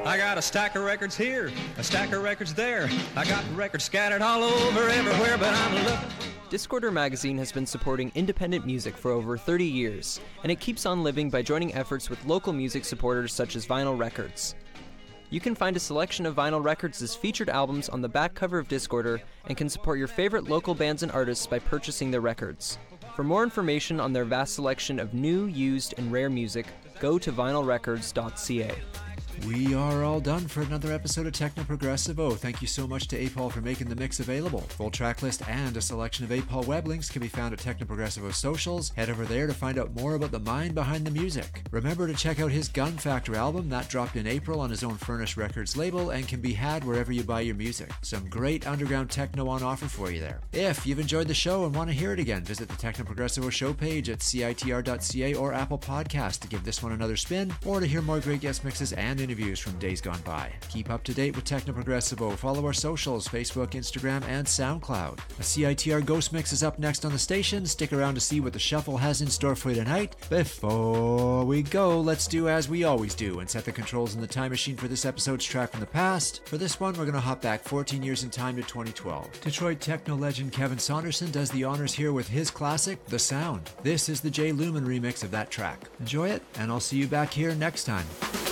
I got a stack of records here, a stack of records there. I got records scattered all over everywhere, but I'm looking. Discorder Magazine has been supporting independent music for over 30 years, and it keeps on living by joining efforts with local music supporters such as Vinyl Records. You can find a selection of Vinyl Records' featured albums on the back cover of Discorder and can support your favorite local bands and artists by purchasing their records. For more information on their vast selection of new, used, and rare music, go to vinylrecords.ca. We are all done for another episode of Techno Progressivo. Thank you so much to APOL for making the mix available. Full track list and a selection of APOL web links can be found at Techno Progressivo socials. Head over there to find out more about the mind behind the music. Remember to check out his Gun Factor album that dropped in April on his own Furnish Records label and can be had wherever you buy your music. Some great underground techno on offer for you there. If you've enjoyed the show and want to hear it again, visit the Techno Progressivo show page at CITR.ca or Apple Podcast to give this one another spin, or to hear more great guest mixes and interviews from days gone by. Keep up to date with Techno Progressivo. Follow our socials, Facebook, Instagram, and SoundCloud. A CITR Ghost Mix is up next on the station. Stick around to see what the shuffle has in store for you tonight. Before we go, let's do as we always do and set the controls in the time machine for this episode's track from the past. For this one, we're going to hop back 14 years in time to 2012. Detroit techno legend Kevin Saunderson does the honors here with his classic, The Sound. This is the Jay Lumen remix of that track. Enjoy it, and I'll see you back here next time.